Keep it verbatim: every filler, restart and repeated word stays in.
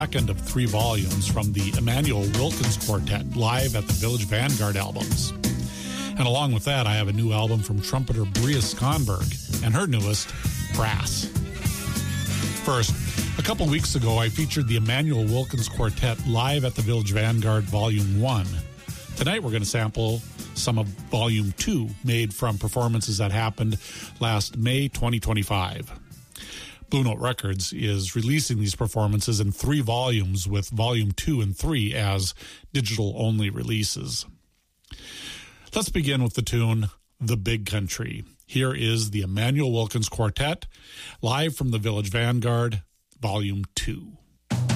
second of three volumes from the Emanuel Wilkins Quartet live at the Village Vanguard albums. And along with that, I have a new album from trumpeter Bria Skonberg and her newest, Brass. First, a couple weeks ago, I featured the Emanuel Wilkins Quartet live at the Village Vanguard Volume one. Tonight, we're going to sample some of Volume two, made from performances that happened last May twenty twenty-five. Blue Note Records is releasing these performances in three volumes, with Volume two and three as digital-only releases. Let's begin with the tune, The Big Country. Here is the Emanuel Wilkins Quartet, live from the Village Vanguard, Volume two.